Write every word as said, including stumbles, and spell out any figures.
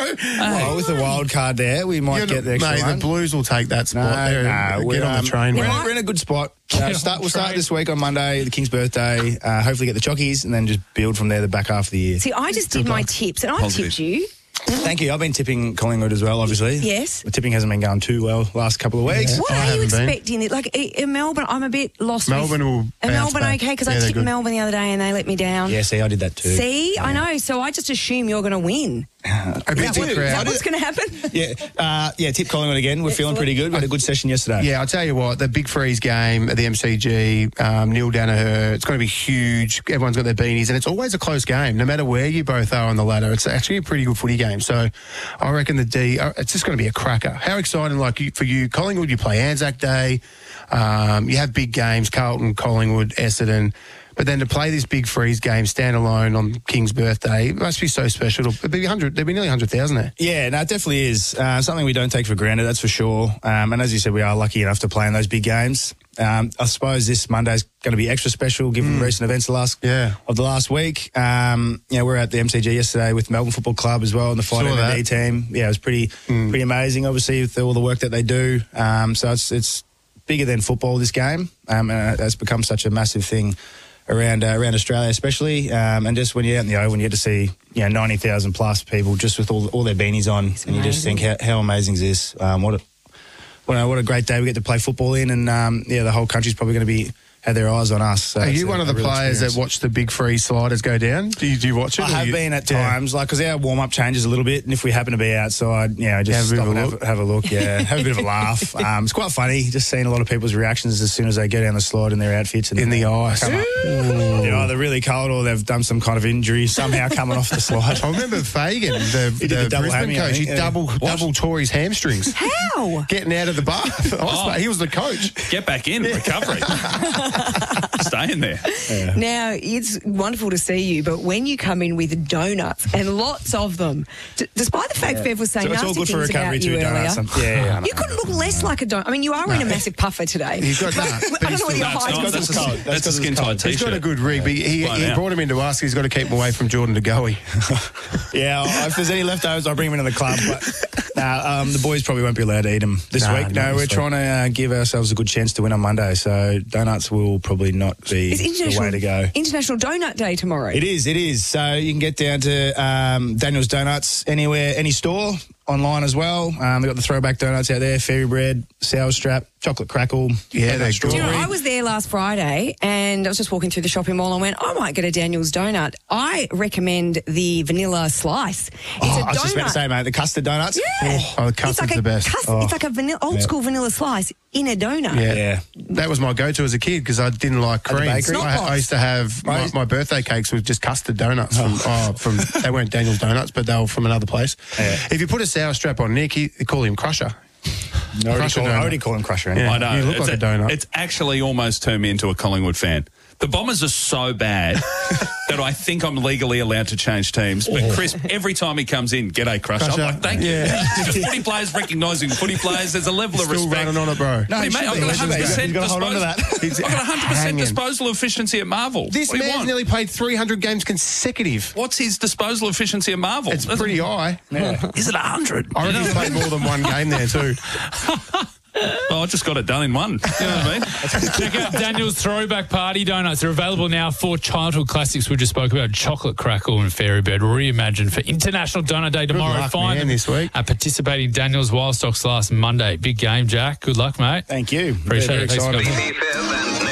Well, with the wild card there, we might You're get not- the extra mate, one. the Blues will take that spot. No, They're- no, get we're, on um, the train. We're, mate. we're in a good spot. Uh, start, we'll start this week on Monday, the King's birthday. Uh, hopefully get the chockies and then just build from there the back half of the year. See, I just did my tips, and I Positive. tipped you. Thank you. I've been tipping Collingwood as well, obviously. Yes. The tipping hasn't been going too well last couple of weeks. Yeah. What I are you haven't been. expecting? It Like i- in Melbourne, I'm a bit lost. Melbourne with, will Are bounce Melbourne back. okay? Because Yeah, I they're tipped good. Melbourne the other day and they let me down. Yeah, see, I did that too. See, I know. So I just assume you're going to win. A big Is that what- is crowd. that what's going to happen? Yeah, uh, yeah. Tip Collingwood again. We're feeling pretty good. We had a good session yesterday. Yeah, I'll tell you what, the Big Freeze game at the M C G, um, Neil Danaher, it's going to be huge. Everyone's got their beanies, and it's always a close game, no matter where you both are on the ladder. It's actually a pretty good footy game. So I reckon the D, uh, it's just going to be a cracker. How exciting, like you, for you, Collingwood, you play Anzac Day, um, you have big games, Carlton, Collingwood, Essendon. But then to play this Big Freeze game standalone on King's birthday, it must be so special. It'll be one hundred, there'll be nearly one hundred thousand there. Yeah, no, it definitely is. Uh, something we don't take for granted, that's for sure. Um, and as you said, we are lucky enough to play in those big games. Um, I suppose this Monday's going to be extra special given recent events the last Yeah. of the last week. Um, yeah, we were at the M C G yesterday with Melbourne Football Club as well and the Fight Saw M D that. team. Yeah, it was pretty pretty amazing, obviously, with all the work that they do. Um, so it's it's bigger than football, this game, um, and it's become such a massive thing around uh, around Australia, especially, um, and just when you're out in the Oval, you get to see you know ninety thousand plus people just with all all their beanies on, and you just think how, how amazing is this? Um, what a what a, what a great day we get to play football in, and um, yeah, the whole country's probably going to be had their eyes on us. So Are it's you a- one of a the real players experience. that watch the Big Freeze sliders go down? Do you, do you watch it? I or have you- been at Yeah. times, like, because our warm-up changes a little bit, and if we happen to be outside, you know, just Have a bit stop of a and look. have, have a look, yeah, have a bit of a laugh. Um, it's quite funny, just seeing a lot of people's reactions as soon as they go down the slide in their outfits. And In the ice. come up. They're either really cold or they've done some kind of injury, somehow coming off the slide. I remember Fagan, the, He did the the double Brisbane hammy, I coach. He think, yeah. double double tore his hamstrings. How? Getting out of the bath. Oh. He was the coach. Get back in, recovery. Stay in there. Now, it's wonderful to see you, but when you come in with donuts, and lots of them, d- despite the fact Bev was saying So it's all nasty good for things recovery about you too, earlier, donuts. Um, Yeah, yeah, I know. you couldn't look less like a donut. I mean, you are in a massive puffer today. He's got But- nah, I but don't he's know whether still- you're No, it's hiding not. it. That's, it's cold. a, That's that's a 'cause it's skin tight cold. t-shirt. He's got a good rig, but he, Blown he out. brought him into us. He's got to keep him away from Jordan De Goey. Yeah, if there's any leftovers, I'll bring them into the club. But nah, um, the boys probably won't be allowed to eat them this Nah, week. not No, this we're week. trying to uh, give ourselves a good chance to win on Monday. So donuts will probably not be It's the International, way to go. International Donut Day tomorrow. It is, it is. So you can get down to um, Daniel's Donuts anywhere, any store, online as well. Um, they've got the throwback donuts out there, fairy bread, sour strap, chocolate crackle. Yeah, coconut they're Do you know, strawberry. I was there last Friday and I was just walking through the shopping mall and went, I might get a Daniel's donut. I recommend the vanilla slice. It's Oh, a I was just about donut. to say, mate, the custard donuts. Yeah. Oh, the it's custard's like a the best. cus- Oh. It's like a vanilla, old school vanilla slice in a donut. Yeah. Yeah. That was my go-to as a kid because I didn't like the cream. bakery? I, I used to have my, my birthday cakes with just custard donuts. From, oh, from they weren't Daniel's Donuts, but they were from another place. Yeah. If you put a sour strap on Nick, he, they call him Crusher. I already, Crusher call, I donut. already call him Crusher. Anyway. Yeah. I know. You look it's like a donut. It's actually almost turned me into a Collingwood fan. The Bombers are so bad that I think I'm legally allowed to change teams. But Chris, every time he comes in, g'day, Crusher. Crusher. I'm like, thank Yeah. you. Just footy players recognising footy players. There's a level of Still respect. running on it, bro. No, Hey, he mate, should I've be. got He should one hundred be. percent You've got to hold on to that. I've got one hundred percent Hanging. disposal efficiency at Marvel. This what do you man's want? nearly played three hundred games consecutive. What's his disposal efficiency at Marvel? It's That's- pretty high. Is it one hundred? I reckon he's played more than one game there too. Oh, I just got it done in one. You know what I mean? Check out Daniel's Throwback Party Donuts. They're available now for childhood classics we just spoke about, chocolate crackle and fairy bird, reimagined for International Donut Day tomorrow. luck, Find man, them this week. at participating Daniel's Wild Stocks last Monday. Big game, Jack. Good luck, mate. Thank you. Appreciate Very it. Thanks for excited. coming. Beef and